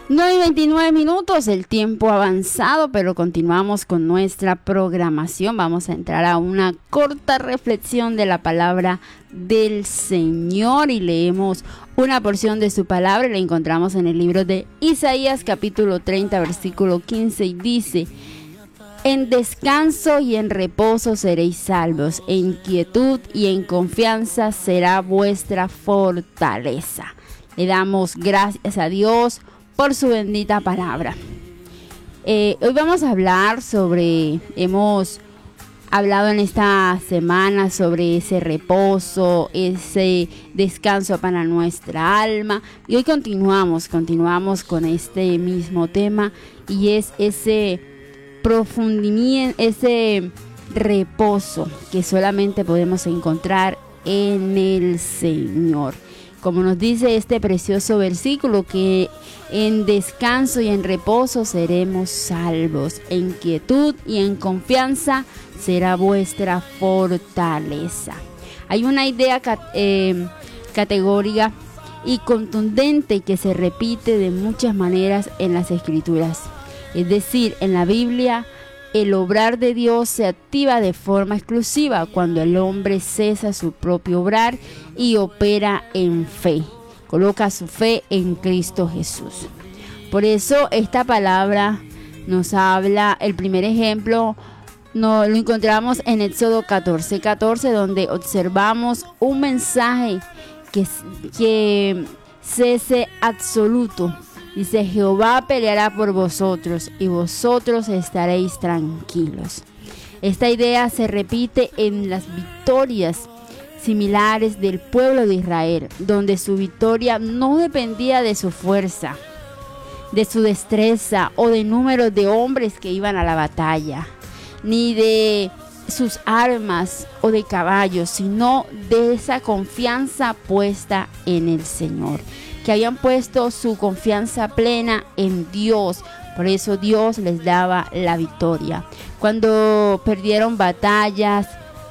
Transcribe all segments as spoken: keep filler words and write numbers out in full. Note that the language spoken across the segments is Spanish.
nueve y veintinueve minutos, el tiempo avanzado, pero continuamos con nuestra programación. Vamos a entrar a una corta reflexión de la palabra del Señor y leemos una porción de su palabra y la encontramos en el libro de Isaías capítulo treinta versículo quince y dice: en descanso y en reposo seréis salvos, en quietud y en confianza será vuestra fortaleza. Le damos gracias a Dios por su bendita palabra. Eh, hoy vamos a hablar sobre, hemos hablado en esta semana sobre ese reposo, ese descanso para nuestra alma. Y hoy continuamos, continuamos con este mismo tema y es ese profundimiento, ese reposo que solamente podemos encontrar en el Señor. Como nos dice este precioso versículo, que en descanso y en reposo seremos salvos, en quietud y en confianza será vuestra fortaleza. Hay una idea eh, categórica y contundente que se repite de muchas maneras en las Escrituras. Es decir, en la Biblia, el obrar de Dios se activa de forma exclusiva cuando el hombre cesa su propio obrar y opera en fe. Coloca su fe en Cristo Jesús. Por eso esta palabra nos habla, el primer ejemplo no, lo encontramos en Éxodo catorce catorce, donde observamos un mensaje que, que cese absoluto. Dice: Jehová peleará por vosotros y vosotros estaréis tranquilos. Esta idea se repite en las victorias similares del pueblo de Israel, donde su victoria no dependía de su fuerza, de su destreza o de números de hombres que iban a la batalla, ni de sus armas o de caballos, sino de esa confianza puesta en el Señor, que habían puesto su confianza plena en Dios. Por eso Dios les daba la victoria. Cuando perdieron batallas,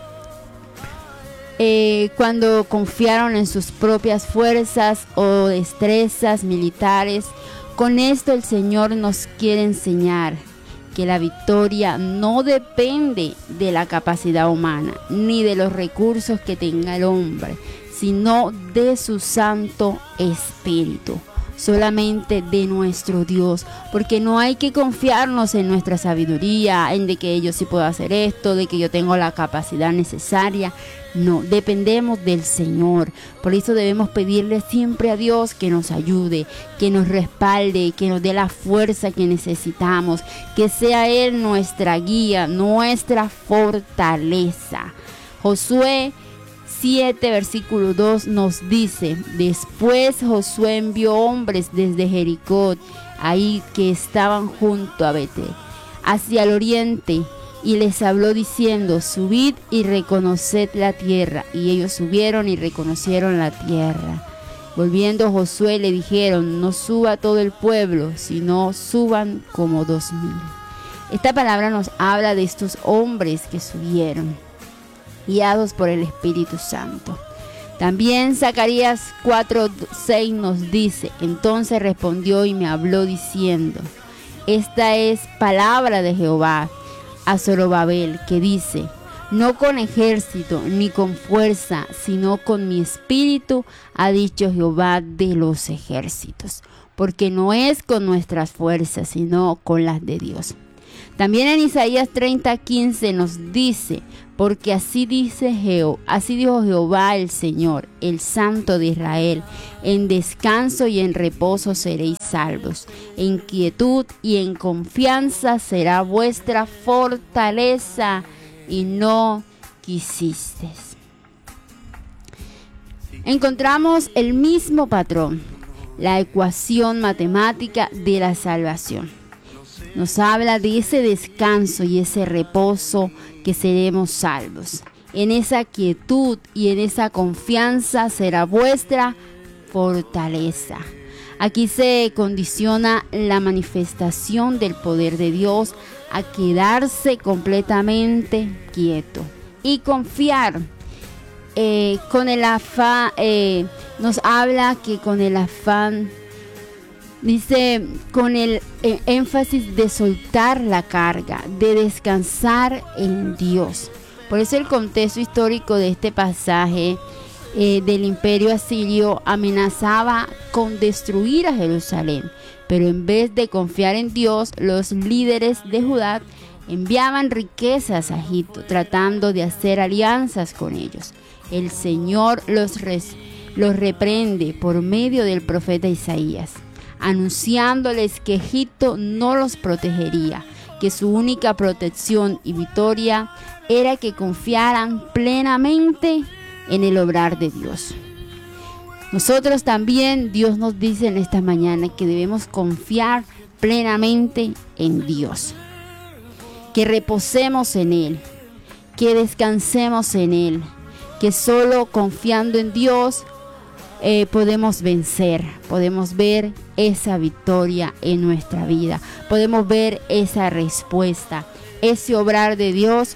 eh, cuando confiaron en sus propias fuerzas o destrezas militares, con esto el Señor nos quiere enseñar que la victoria no depende de la capacidad humana ni de los recursos que tenga el hombre, sino de su Santo Espíritu, solamente de nuestro Dios, porque no hay que confiarnos en nuestra sabiduría, en de que yo sí puedo hacer esto, de que yo tengo la capacidad necesaria. No, dependemos del Señor. Por eso debemos pedirle siempre a Dios que nos ayude, que nos respalde, que nos dé la fuerza que necesitamos, que sea Él nuestra guía, nuestra fortaleza. Josué siete versículo dos nos dice: después Josué envió hombres desde Jericó, ahí que estaban junto a Betel, hacia el oriente, y les habló diciendo: subid y reconoced la tierra. Y ellos subieron y reconocieron la tierra. Volviendo Josué le dijeron: no suba todo el pueblo, sino suban como dos mil. Esta palabra nos habla de estos hombres que subieron, guiados por el Espíritu Santo. También Zacarías cuatro seis nos dice: entonces respondió y me habló diciendo: esta es palabra de Jehová a Zorobabel, que dice: no con ejército ni con fuerza, sino con mi espíritu, ha dicho Jehová de los ejércitos. Porque no es con nuestras fuerzas, sino con las de Dios. También en Isaías treinta quince nos dice: porque así dice Jehová, así dijo Jehová el Señor, el Santo de Israel: en descanso y en reposo seréis salvos, en quietud y en confianza será vuestra fortaleza, y no quisisteis. Encontramos el mismo patrón, la ecuación matemática de la salvación. Nos habla de ese descanso y ese reposo que seremos salvos. En esa quietud y en esa confianza será vuestra fortaleza. Aquí se condiciona la manifestación del poder de Dios a quedarse completamente quieto y confiar. Eh, con el afán, eh, nos habla que con el afán Dice, con el eh, énfasis de soltar la carga, de descansar en Dios. Por eso el contexto histórico de este pasaje eh, del imperio asirio amenazaba con destruir a Jerusalén. Pero en vez de confiar en Dios, los líderes de Judá enviaban riquezas a Egipto, tratando de hacer alianzas con ellos. El Señor los, res, los reprende por medio del profeta Isaías, anunciándoles que Egipto no los protegería, que su única protección y victoria era que confiaran plenamente en el obrar de Dios. Nosotros también, Dios nos dice en esta mañana que debemos confiar plenamente en Dios, que reposemos en Él, que descansemos en Él, que solo confiando en Dios Eh, podemos vencer, podemos ver esa victoria en nuestra vida, podemos ver esa respuesta, ese obrar de Dios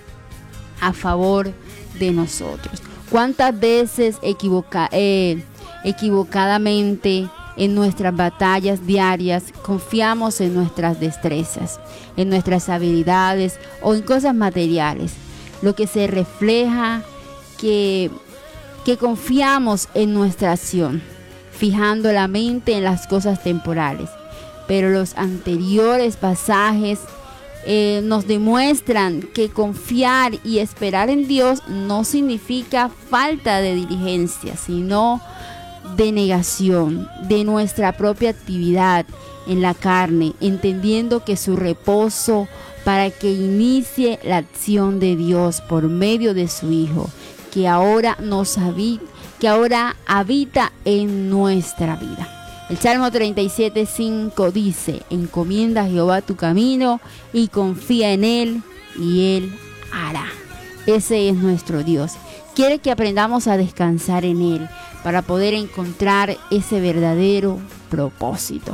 a favor de nosotros. ¿Cuántas veces equivoca, eh, equivocadamente en nuestras batallas diarias confiamos en nuestras destrezas, en nuestras habilidades o en cosas materiales? Lo que se refleja que que confiamos en nuestra acción, fijando la mente en las cosas temporales. Pero los anteriores pasajes eh, nos demuestran que confiar y esperar en Dios no significa falta de diligencia, sino de negación de nuestra propia actividad en la carne, entendiendo que su reposo para que inicie la acción de Dios por medio de su Hijo, que ahora nos habita, que ahora habita en nuestra vida. El Salmo treinta y siete, cinco dice: encomienda a Jehová tu camino y confía en Él, y Él hará. Ese es nuestro Dios. Quiere que aprendamos a descansar en Él para poder encontrar ese verdadero propósito,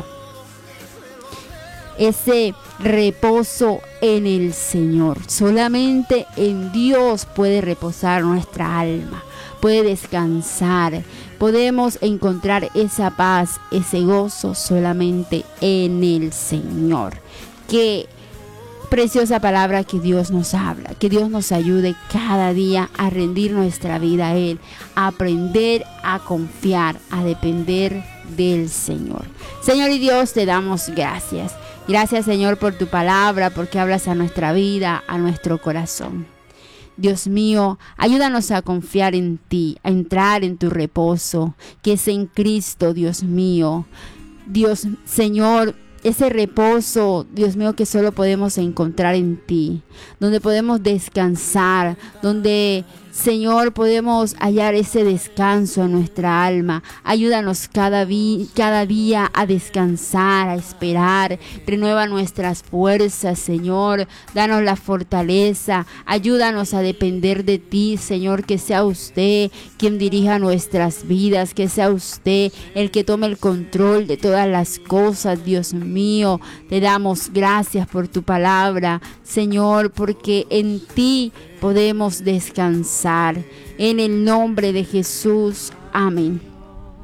ese reposo en el Señor. Solamente en Dios puede reposar nuestra alma, puede descansar. Podemos encontrar esa paz, ese gozo solamente en el Señor. Qué preciosa palabra que Dios nos habla, que Dios nos ayude cada día a rendir nuestra vida a Él, a aprender a confiar, a depender del Señor. Señor y Dios, te damos gracias. Gracias, Señor, por tu palabra, porque hablas a nuestra vida, a nuestro corazón. Dios mío, ayúdanos a confiar en ti, a entrar en tu reposo, que es en Cristo, Dios mío. Dios, Señor, ese reposo, Dios mío, que solo podemos encontrar en ti, donde podemos descansar, donde, Señor, podemos hallar ese descanso en nuestra alma. Ayúdanos cada, vi- cada día a descansar, a esperar. Renueva nuestras fuerzas, Señor. Danos la fortaleza. Ayúdanos a depender de ti, Señor. Que sea usted quien dirija nuestras vidas. Que sea usted el que tome el control de todas las cosas, Dios mío. Te damos gracias por tu palabra, Señor, porque en ti podemos descansar. En el nombre de Jesús. Amén.